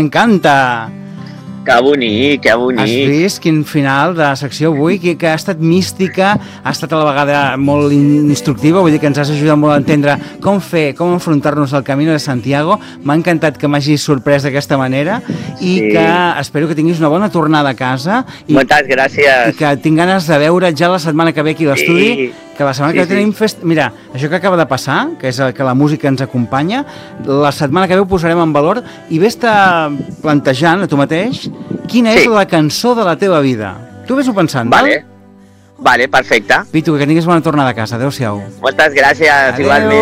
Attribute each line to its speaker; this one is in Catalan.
Speaker 1: encanta.
Speaker 2: Que bonic, que bonic.
Speaker 1: Has vist quin final de secció avui, que ha estat mística, ha estat a la vegada molt instructiva, vull dir que ens has ajudat molt a entendre com fer, com enfrontar-nos al Camino de Santiago. M'ha encantat que m'hagis sorprès d'aquesta manera i que espero que tinguis una bona tornada a casa.
Speaker 2: Moltes gràcies.
Speaker 1: I que tinc ganes de veure't ja la setmana que ve aquí a l'estudi, que la setmana que ve tenim Mira, això que acaba de passar, que és que la música ens acompanya, la setmana que ve ho posarem en valor i vés-te plantejant a tu mateix quina és la cançó de la teva vida. Tu ves-ho pensant,
Speaker 2: vale? Vale, perfecte.
Speaker 1: Pitu, que tinguis bona tornada a casa. Adéu-siau.
Speaker 2: Moltes gràcies, igualment.